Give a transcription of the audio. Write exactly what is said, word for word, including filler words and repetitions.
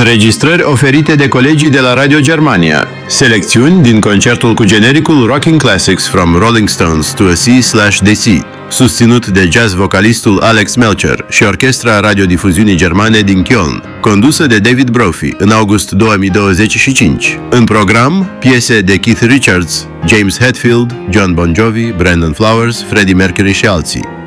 Înregistrări oferite de colegii de la Radio Germania. Selecțiuni din concertul cu genericul Rocking Classics from Rolling Stones to a Sea slash The Sea, susținut de jazz vocalistul Alex Melcher și orchestra radiodifuziunii germane din Köln, condusă de David Brophy în august două mii douăzeci și cinci. În program, piese de Keith Richards, James Hetfield, John Bon Jovi, Brandon Flowers, Freddie Mercury și alții.